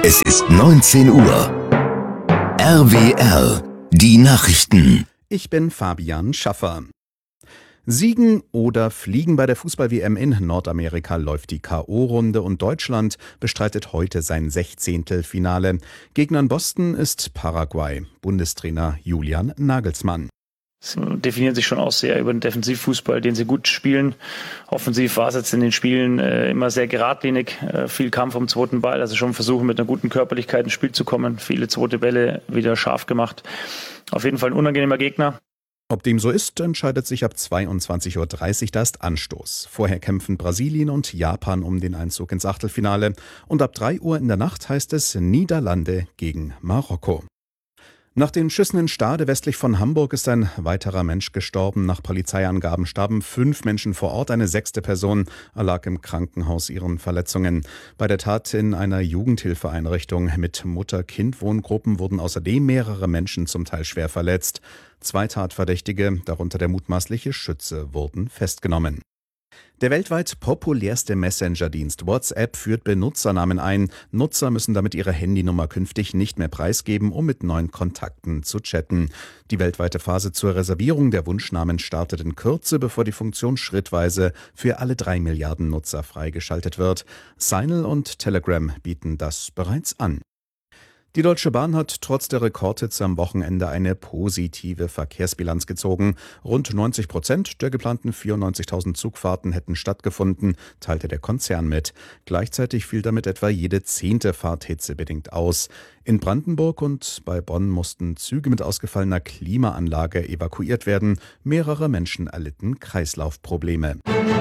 Es ist 19 Uhr. RWR, die Nachrichten. Ich bin Fabian Schaffer. Siegen oder fliegen bei der Fußball-WM in Nordamerika läuft die K.O.-Runde und Deutschland bestreitet heute sein 16. Finale. Gegner in Boston ist Paraguay. Bundestrainer Julian Nagelsmann. Sie definieren sich schon auch sehr über den Defensivfußball, den sie gut spielen. Offensiv war es jetzt in den Spielen immer sehr geradlinig, viel Kampf um den zweiten Ball, also schon versuchen mit einer guten Körperlichkeit ins Spiel zu kommen, viele zweite Bälle wieder scharf gemacht. Auf jeden Fall ein unangenehmer Gegner. Ob dem so ist, entscheidet sich ab 22:30 Uhr, da ist Anstoß. Vorher kämpfen Brasilien und Japan um den Einzug ins Achtelfinale. Und ab 3 Uhr in der Nacht heißt es Niederlande gegen Marokko. Nach den Schüssen in Stade westlich von Hamburg ist ein weiterer Mensch gestorben. Nach Polizeiangaben starben 5 Menschen vor Ort. Eine 6. Person erlag im Krankenhaus ihren Verletzungen. Bei der Tat in einer Jugendhilfeeinrichtung mit Mutter-Kind-Wohngruppen wurden außerdem mehrere Menschen zum Teil schwer verletzt. 2 Tatverdächtige, darunter der mutmaßliche Schütze, wurden festgenommen. Der weltweit populärste Messenger-Dienst WhatsApp führt Benutzernamen ein. Nutzer müssen damit ihre Handynummer künftig nicht mehr preisgeben, um mit neuen Kontakten zu chatten. Die weltweite Phase zur Reservierung der Wunschnamen startet in Kürze, bevor die Funktion schrittweise für alle 3 Milliarden Nutzer freigeschaltet wird. Signal und Telegram bieten das bereits an. Die Deutsche Bahn hat trotz der Rekordhitze am Wochenende eine positive Verkehrsbilanz gezogen. Rund 90% der geplanten 94.000 Zugfahrten hätten stattgefunden, teilte der Konzern mit. Gleichzeitig fiel damit etwa jede 10. Fahrt hitzebedingt aus. In Brandenburg und bei Bonn mussten Züge mit ausgefallener Klimaanlage evakuiert werden. Mehrere Menschen erlitten Kreislaufprobleme.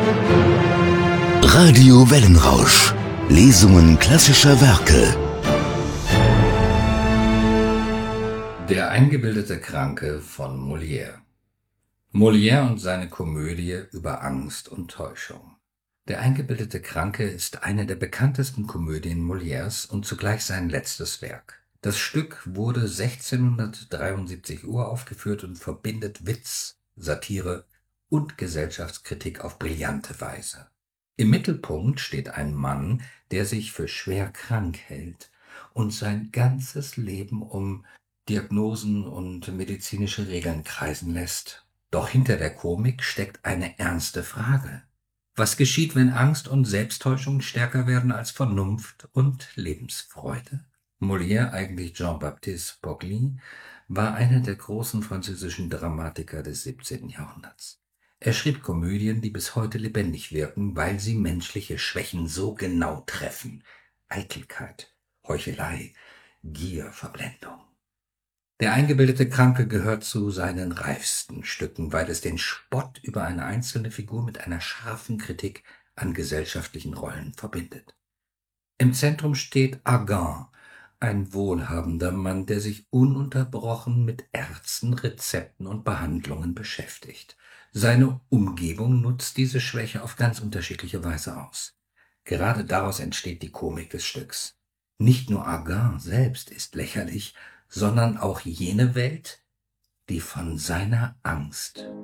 Radio Wellenrausch. Lesungen klassischer Werke. Der eingebildete Kranke von Molière. Molière und seine Komödie über Angst und Täuschung. Der eingebildete Kranke ist eine der bekanntesten Komödien Molières und zugleich sein letztes Werk. Das Stück wurde 1673 uraufgeführt und verbindet Witz, Satire und Gesellschaftskritik auf brillante Weise. Im Mittelpunkt steht ein Mann, der sich für schwer krank hält und sein ganzes Leben um Diagnosen und medizinische Regeln kreisen lässt. Doch hinter der Komik steckt eine ernste Frage. Was geschieht, wenn Angst und Selbsttäuschung stärker werden als Vernunft und Lebensfreude? Molière, eigentlich Jean-Baptiste Pogli, war einer der großen französischen Dramatiker des 17. Jahrhunderts. Er schrieb Komödien, die bis heute lebendig wirken, weil sie menschliche Schwächen so genau treffen. Eitelkeit, Heuchelei, Gier, Verblendung. Der eingebildete Kranke gehört zu seinen reifsten Stücken, weil es den Spott über eine einzelne Figur mit einer scharfen Kritik an gesellschaftlichen Rollen verbindet. Im Zentrum steht Argan, ein wohlhabender Mann, der sich ununterbrochen mit Ärzten, Rezepten und Behandlungen beschäftigt. Seine Umgebung nutzt diese Schwäche auf ganz unterschiedliche Weise aus. Gerade daraus entsteht die Komik des Stücks. Nicht nur Argan selbst ist lächerlich, sondern auch jene Welt, die von seiner Angst